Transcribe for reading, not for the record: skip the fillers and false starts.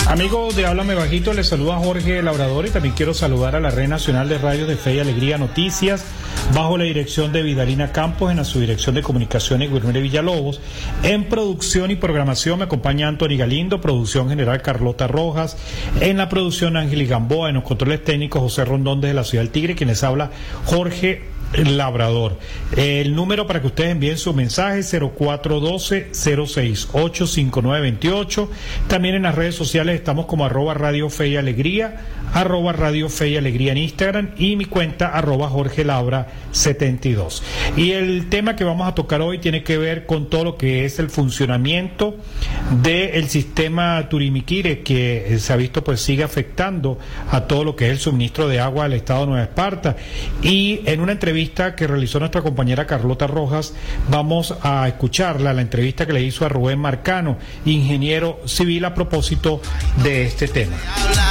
Amigos de Háblame Bajito, les saluda Jorge Labrador y también quiero saludar a la Red Nacional de Radios de Fe y Alegría Noticias, bajo la dirección de Vidalina Campos, en la subdirección de comunicaciones Guilherme Villalobos. En producción y programación me acompaña Anthony Galindo, producción general Carlota Rojas, en la producción Ángel Gamboa, en los controles técnicos José Rondón desde la Ciudad del Tigre, quien les habla Jorge Labrador. El número para que ustedes envíen su mensaje 0412-068-5928. También en las redes sociales estamos como @Radio Fe y Alegría, @Radio Fe y Alegría en Instagram y mi cuenta @Jorge Labra 72. Y el tema que vamos a tocar hoy tiene que ver con todo lo que es el funcionamiento del sistema Turimiquire, que se ha visto pues sigue afectando a todo lo que es el suministro de agua del estado de Nueva Esparta. Y en una entrevista que realizó nuestra compañera Carlota Rojas, vamos a escucharla, la entrevista que le hizo a Rubén Marcano, ingeniero civil, a propósito de este tema.